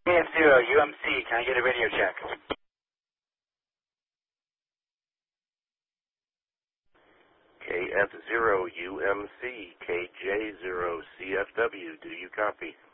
KF0 UMC, can I get a radio check? KF0 UMC, KJ0 CFW, do you copy?